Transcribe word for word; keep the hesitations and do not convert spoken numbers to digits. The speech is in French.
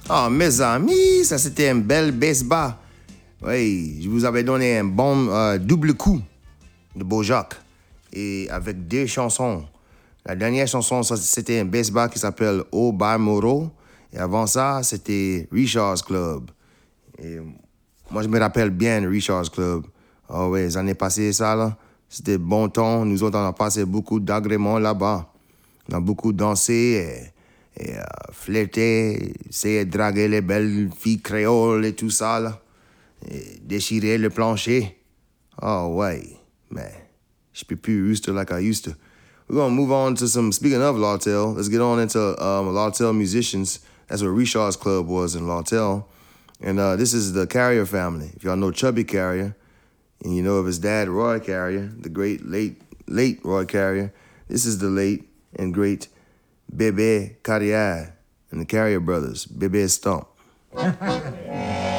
Oh, mes amis, ça c'était un bel bass-bas. Oui, je vous avais donné un bon euh, double coup de Bojack. Et avec deux chansons. La dernière chanson, ça, c'était un bass-bas qui s'appelle Oh by Moro. Et avant ça, c'était Richard's Club. Et moi, je me rappelle bien de Richard's Club. Oh ouais, les années passées, ça, là, c'était bon temps. Nous autres, on a passé beaucoup d'agréments là-bas. On a beaucoup dansé et, et euh, flirté, essayé de draguer les belles filles créoles et tout ça, là. Et déchirer le plancher. Oh, ouais, man. Je peux plus used to like I used to. We're gonna move on to some, speaking of Lawtell, let's get on into um, Lawtell musicians. That's what Richard's Club was in Lawtell. And uh, this is the Carrier family. If y'all know Chubby Carrier, and you know of his dad, Roy Carrier, the great, late, late Roy Carrier, this is the late and great Bebe Carrier and the Carrier brothers, Bebe Stump.